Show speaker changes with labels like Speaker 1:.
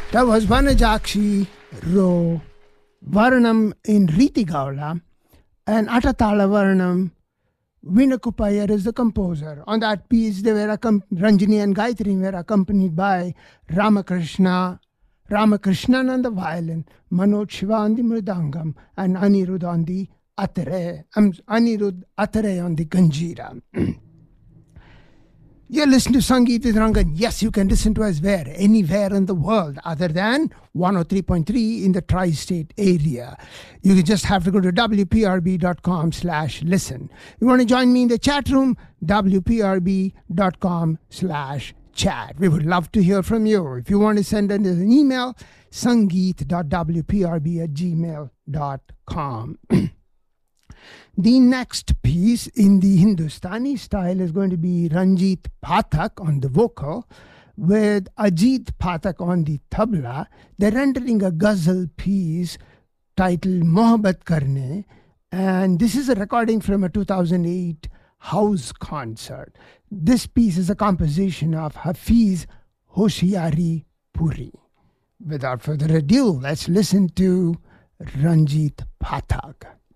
Speaker 1: That was Vanajakshi Ro Varnam in Riti Gaula and Atatala Varnam. Vinakupayar is the composer. On that piece, they were Ranjini and Gayatri were accompanied by Ramakrishnan on the violin, Manoj Shiva on the mridangam, and Anirudh on the Atare on the Ganjira. You're listening to Sangeet with Rangan. Yes, you can listen to us where? Anywhere in the world other than 103.3 in the tri-state area. You just have to go to wprb.com/listen. You want to join me in the chat room? wprb.com/chat. We would love to hear from you. If you want to send us an email, sangeet.wprb@gmail.com. The next piece in the Hindustani style is going to be Ranjit Pathak on the vocal with Ajit Pathak on the tabla. They're rendering a ghazal piece titled Mohabbat Karne, and this is a recording from a 2008 house concert. This piece is a composition of Hafiz Hoshiari Puri. Without further ado, let's listen to Ranjit Pathak.